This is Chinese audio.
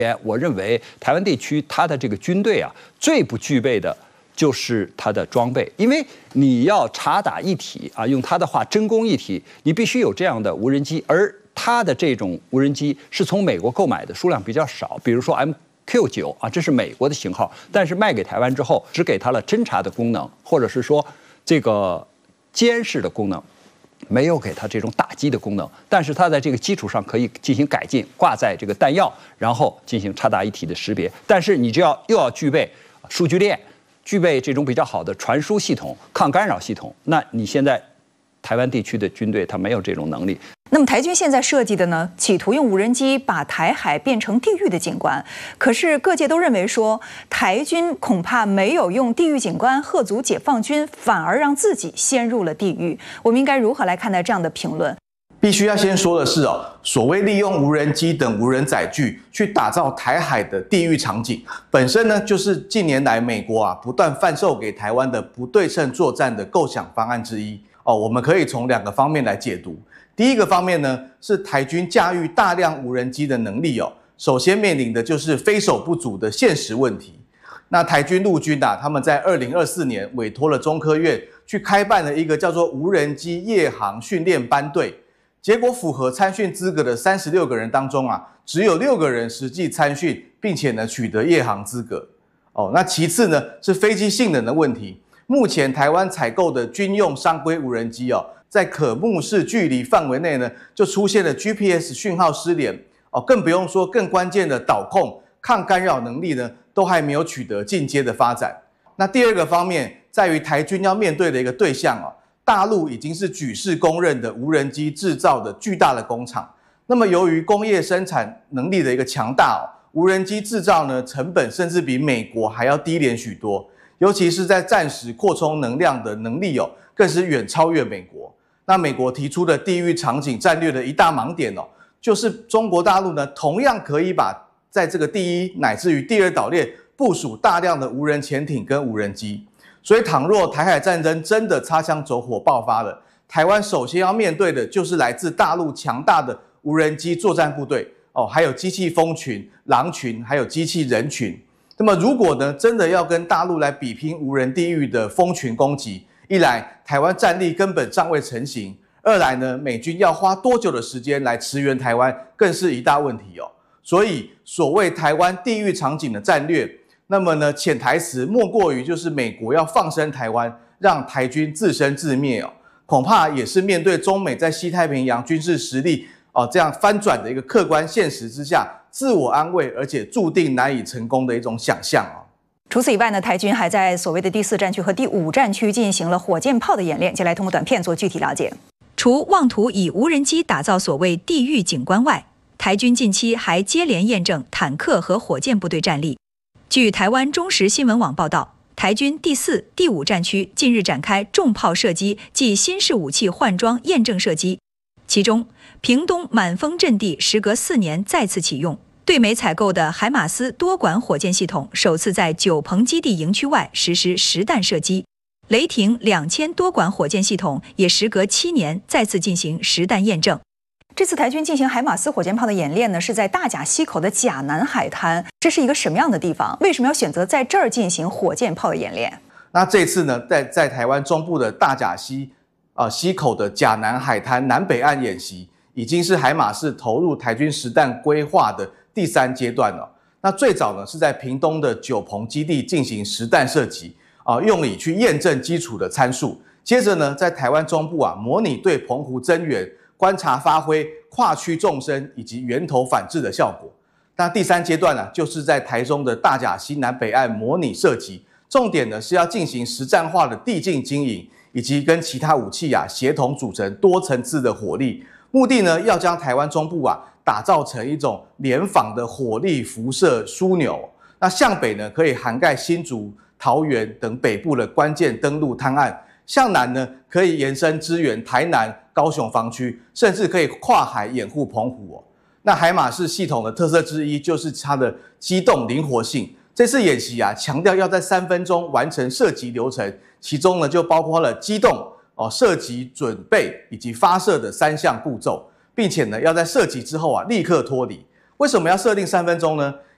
我认为台湾地区它的这个军队啊，最不具备的就是它的装备，因为你要察打一体啊，用他的话真攻一体，你必须有这样的无人机，而它的这种无人机是从美国购买的，数量比较少，比如说 MQ9啊，这是美国的型号，但是卖给台湾之后，只给它了侦察的功能，或者是说这个监视的功能。没有给它这种打击的功能，但是它在这个基础上可以进行改进，挂在这个弹药，然后进行察打一体的识别。但是你又要具备数据链，具备这种比较好的传输系统、抗干扰系统。那你现在台湾地区的军队它没有这种能力。 那么台军现在设计的呢，企图用无人机把台海变成地狱的景观。可是各界都认为说，台军恐怕没有用地狱景观吓阻解放军，反而让自己陷入了地狱。我们应该如何来看待这样的评论？ 必须要先说的是所谓利用无人机等无人载具去打造台海的地狱场景，本身呢就是近年来美国不断贩售给台湾的不对称作战的构想方案之一。我们可以从2个方面来解读。第一个方面呢，是台军驾驭大量无人机的能力首先面临的就是飞手不足的现实问题。那台军陆军他们在2024年委托了中科院去开办了一个叫做无人机夜航训练班队，结果符合参训资格的36个人当中只有6个人实际参训，并且呢取得夜航资格。那其次呢是飞机性能的问题。目前台湾采购的军用商规无人机在可目视距离范围内呢，就出现了 GPS 讯号失联更不用说更关键的导控、抗干扰能力呢，都还没有取得进阶的发展。那第2个方面在于台军要面对的一个对象大陆已经是举世公认的无人机制造的巨大的工厂。那么由于工业生产能力的一个强大无人机制造呢成本甚至比美国还要低廉许多，尤其是在战时扩充能量的能力更是远超越美国。那美国提出的地域场景战略的一大盲点就是中国大陆呢同样可以把在这个第1乃至于第2岛链部署大量的无人潜艇跟无人机。所以倘若台海战争真的擦枪走火爆发了，台湾首先要面对的就是来自大陆强大的无人机作战部队还有机器蜂群、狼群，还有机器人群。那么如果呢真的要跟大陆来比拼无人地狱的蜂群攻击，一来台湾战力根本尚未成型，二来呢美军要花多久的时间来驰援台湾，更是一大问题所以所谓台湾地狱场景的战略，那么呢潜台词莫过于就是美国要放生台湾，让台军自生自灭恐怕也是面对中美在西太平洋军事实力这样翻转的一个客观现实之下，自我安慰而且注定难以成功的一种想象除此以外呢，台军还在所谓的第4战区和第5战区进行了火箭炮的演练。接下来通过短片做具体了解。除妄图以无人机打造所谓地狱景观外，台军近期还接连验证坦克和火箭部队战力。据台湾中时新闻网报道，台军第4、第5战区近日展开重炮射击暨新式武器换装验证射击，其中屏东满峰阵地时隔4年再次启用。对美采购的海马斯多管火箭系统首次在九鹏基地营区外实施实弹射击，雷霆2000多管火箭系统也时隔7年再次进行实弹验证。这次台军进行海马斯火箭炮的演练呢，是在大甲溪口的甲南海滩，这是一个什么样的地方？为什么要选择在这儿进行火箭炮的演练？ 那这次呢，在台湾中部的大甲溪溪口的甲南海滩南北岸演习，已经是海马斯投入台军实弹规划的第3阶段了。那最早呢是在屏东的九鹏基地进行实弹射击用以去验证基础的参数。接着呢，在台湾中部模拟对澎湖增援、观察发挥跨区纵深以及源头反制的效果。那第3阶段就是在台中的大甲溪南北岸模拟射击，重点呢是要进行实战化的地境经营，以及跟其他武器协同组成多层次的火力。目的呢要将台湾中部打造成一种联防的火力辐射枢纽。那向北呢可以涵盖新竹、桃园等北部的关键登陆滩岸，向南呢可以延伸支援台南、高雄防区，甚至可以跨海掩护澎湖那海马式系统的特色之一就是它的机动灵活性。这次演习强调要在3分钟完成射击流程，其中呢就包括了机动、射击准备以及发射的3项步骤，并且呢要在射击之后立刻脱离。为什么要设定3分钟呢？